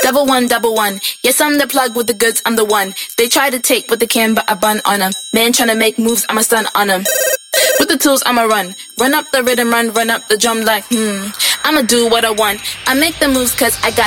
Double one, double one. Yes, I'm the plug with the goods, I'm the one. They try to take what they can, but I bun on them. Man tryna make moves, I'm a stun on them. With the tools, I'ma run. Run up the rhythm, run up the drum like, I'ma do what I want. I make the moves cause I got